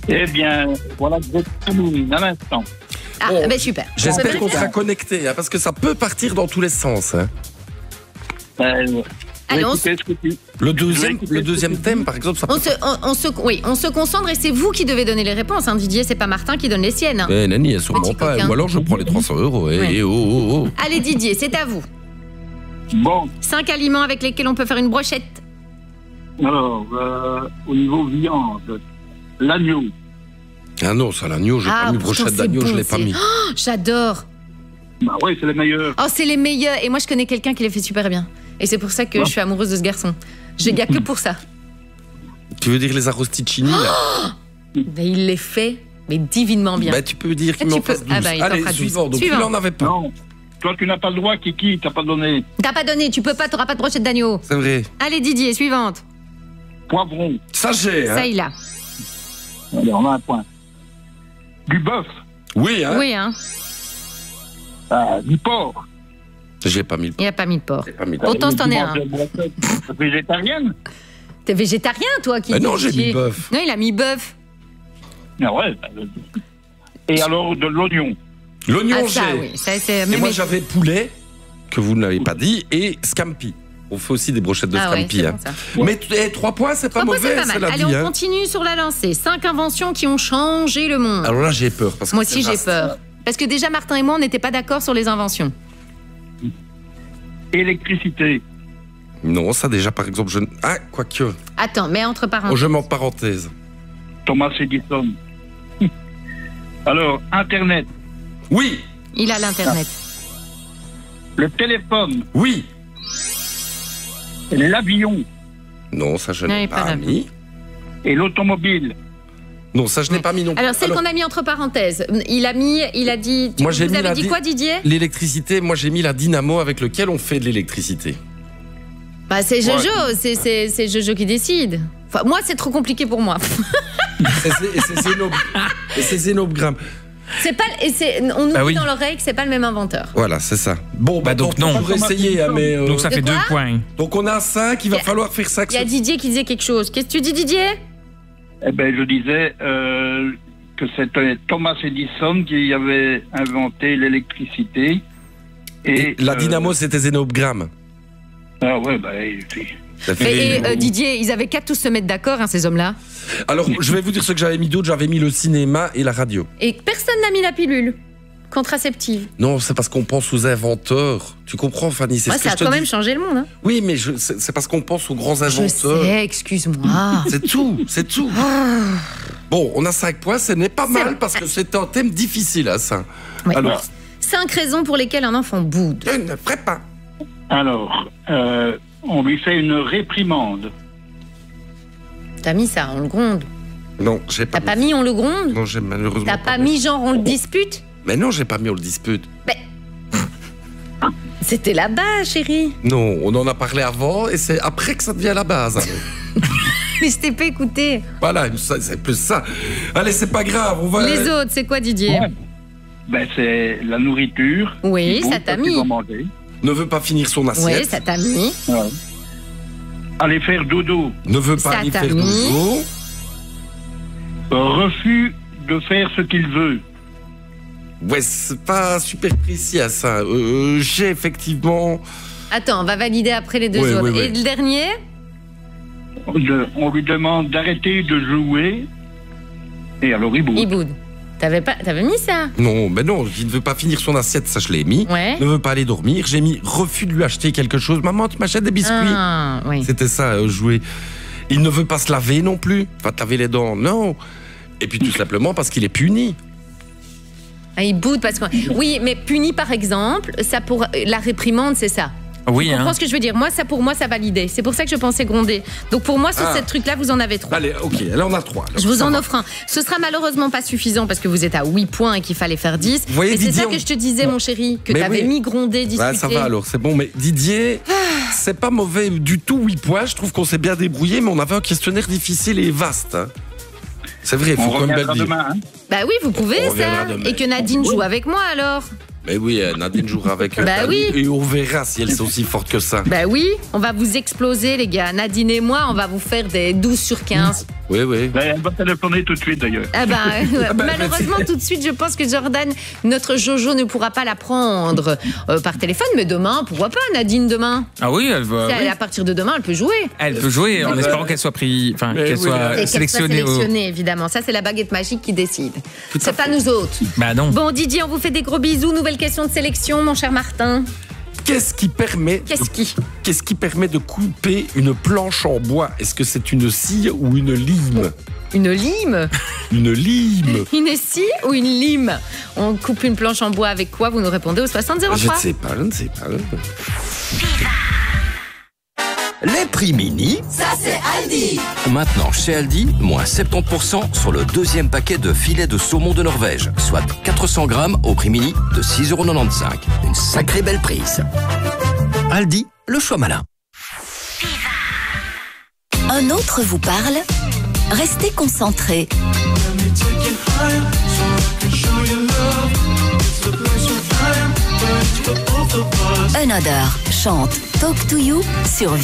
Eh bien, voilà, je termine à l'instant. Ah, Bon, ben super. J'espère qu'on sera connectés, hein, parce que ça peut partir dans tous les sens. Hein. Allez, Le deuxième thème, par exemple, ça peut... on se concentre et c'est vous qui devez donner les réponses. Hein. Didier, c'est pas Martin qui donne les siennes. Hein. Mais Nani, elles sont Petit pas. coquin. Ou alors je prends les 300 €. Ouais. Oh. Allez Didier, c'est à vous. Bon, 5 aliments avec lesquels on peut faire une brochette. alors, au niveau viande, l'agneau. Ah non, ça, l'agneau, j'ai pas mis pourtant, brochette c'est d'agneau, bon, je l'ai pas c'est- mis. Oh, j'adore. Bah oui, c'est les meilleurs. Oh, c'est les meilleurs. Et moi, je connais quelqu'un qui les fait super bien. Et c'est pour ça que je suis amoureuse de ce garçon. Il n'y a que pour ça. Tu veux dire les arrosticini, là? Mais il les fait, mais divinement bien. Bah, tu peux dire qu'il Tu m'en peux- fasse 12. Ah bah, il t'en Allez, fera 12. suivant. Donc, Suivant. il en avait pas. Non, toi, tu n'as pas le droit, Kiki, t'as pas donné. T'as pas donné, tu peux pas, t'auras pas de brochette d'agneau. C'est vrai. Allez Didier, suivante. Poivron. Ça, j'ai, hein. Ça, il a. Allez, on a un point. Du bœuf. Oui, hein. Oui, hein. Du porc. J'ai pas mis le... Il n'y a pas mis de porc. J'ai pas mis le... Pourtant, c'en est un. Végétarienne. T'es végétarien, toi, qui Mais non, j'ai Didier. mis bœuf. Non, il a mis bœuf. Ah ouais. Et alors, de l'oignon. L'oignon, Ah, ça, j'ai. oui. Ça, c'est... Et mais- moi, j'avais poulet, que vous ne l'avez pas dit, et scampi. On fait aussi des brochettes de Ah ouais, scampi. c'est hein. bon, ça. Mais 3 points, c'est pas 3 points, mauvais, c'est pas c'est mal. la Allez, vie. on Hein. continue sur la lancée. 5 inventions qui ont changé le monde. Alors là, j'ai peur. Parce que Moi c'est aussi, j'ai vaste. peur. Parce que déjà, Martin et moi, on n'était pas d'accord sur les inventions. Électricité. Non, ça déjà, par exemple, je... Ah, quoique. Attends, mais entre parenthèses. Je mets en parenthèse. Thomas Edison. Alors, Internet. Oui, Il a l'Internet. Le téléphone. oui. L'avion. Non, ça, je Non, n'ai il est pas pas là. mis. Et l'automobile. Non, ça, je n'ai pas mis non plus. Alors, celle qu'on a mis entre parenthèses, il a dit... Moi, j'ai vous mis avez la dit di- quoi, Didier? L'électricité, moi, j'ai mis la dynamo avec lequel on fait de l'électricité. Bah, c'est Jojo, c'est Jojo qui décide. Enfin, moi, c'est trop compliqué pour moi. Et c'est zénogramme. C'est pas, on nous Bah dit oui. dans l'oreille que c'est pas le même inventeur. Voilà, c'est ça. Bon, bah donc donc non. pour essayer, hein, mais... Donc ça De fait quoi 2 points. Donc on a 5, il va falloir faire ça. Il y a Didier qui disait quelque chose. Qu'est-ce que tu dis, Didier? Eh ben, je disais que c'était Thomas Edison qui avait inventé l'électricité. Et la dynamo, c'était zénogramme. Ah ouais, bah, Ça fait- Et Didier, ils avaient qu'à tous se mettre d'accord, hein, ces hommes-là. Alors, je vais vous dire ce que j'avais mis d'autre. J'avais mis le cinéma et la radio. Et personne n'a mis la pilule contraceptive. Non, c'est parce qu'on pense aux inventeurs. Tu comprends, Fanny? C'est Moi, ce que ça a je te quand dis. même changé le monde. Hein. Oui, mais c'est parce qu'on pense aux grands Je inventeurs. sais, excuse-moi. C'est tout, c'est tout. Bon, on a 5 points, ce n'est pas mal parce que c'est un thème difficile, hein, ça. Ouais. Alors, 5 raisons pour lesquelles un enfant boude. je ne ferai pas. Alors, on lui fait une réprimande. T'as mis ça, on le gronde. Non, j'ai pas T'as pas mis on le gronde? Non, j'ai malheureusement T'as pas mis genre on le dispute? Mais non, j'ai pas mis on le dispute. C'était là-bas, chérie. Non, on en a parlé avant et c'est après que ça devient la base. alors. Mais je t'ai pas écouté. Voilà, c'est plus ça. Allez, c'est pas grave, on va... Les autres, c'est quoi, Didier? Ouais. Ben, c'est la nourriture. Oui, qui ça bouffe t'a quand il mis. va manger. Ne veut pas finir son Oui, assiette. ça t'a mis. Ouais. Aller faire dodo. Ne veut pas Ça aller t'a faire mis. dodo. Refus de faire ce qu'il veut. Ouais, c'est pas super précis à ça. J'ai effectivement... Attends, on va valider après les deux Ouais, autres. ouais, ouais. Et le dernier? On lui demande d'arrêter de jouer. Et alors il bouge. Il boude. T'avais mis ça? Non, mais non, il ne veut pas finir son assiette, ça je l'ai mis. Ouais. Ne veut pas aller dormir. J'ai mis refus de lui acheter quelque chose. Maman, tu m'achètes des biscuits. Ah, oui. C'était ça, jouer. Il ne veut pas se laver non plus. Enfin, te laver les dents, non. Et puis tout simplement parce qu'il est puni. Ah, il boude parce que... Oui, mais puni par exemple, ça pour la réprimande, c'est ça. Oui, Tu comprends hein. ce que je veux dire? Moi, ça pour moi, ça validait. C'est pour ça que je pensais gronder. Donc pour moi, sur Ah. ce truc-là, vous en avez 3. Allez, ok, là on a 3. Je vous en offre un. Ce sera malheureusement pas suffisant parce que vous êtes à 8 points et qu'il fallait faire 10. Vous voyez, mais c'est Didier, ça que je te disais, mon chéri, que Mais t'avais oui. mis gronder, discuter. Ça va alors, c'est bon. Mais Didier, c'est pas mauvais du tout, 8 points. Je trouve qu'on s'est bien débrouillé, mais on avait un questionnaire difficile et vaste. Hein. C'est vrai, il On faut quand même reviendra bien le dire. demain. Hein. Bah oui, vous pouvez On reviendra ça. demain. Et que Nadine joue avec moi alors. Mais oui, Nadine jouera avec Bah oui. Et on verra si elle est aussi forte que ça. Bah oui, on va vous exploser les gars. Nadine et moi, on va vous faire des 12 sur 15. Oui, oui. Elle va téléphoner tout de suite d'ailleurs. Malheureusement, tout de suite, je pense que Jordan, notre Jojo, ne pourra pas la prendre par téléphone. Mais demain, pourquoi pas, Nadine, demain? Ah oui, elle va. À partir de demain, elle peut jouer. Elle peut jouer en espérant qu'elle soit Et sélectionnée. qu'elle soit sélectionnée, évidemment. Ça, c'est la baguette magique qui décide. C'est pas nous autres. Bah non. Bon, Didier, on vous fait des gros bisous. Nouvelle question de sélection, mon cher Martin. Qu'est-ce qui permet de couper une planche en bois? Est-ce que c'est une scie ou une lime? Une lime? Une lime. Une scie ou une lime? On coupe une planche en bois avec quoi? Vous nous répondez au 6003. Je ne sais pas. Les prix mini, ça c'est Aldi. Maintenant chez Aldi, moins 70% sur le deuxième paquet de filets de saumon de Norvège, soit 400 grammes au prix mini de 6,95 €. Une sacrée belle prise. Aldi, le choix malin. Un autre vous parle? Restez concentrés. Another chante Talk to You sur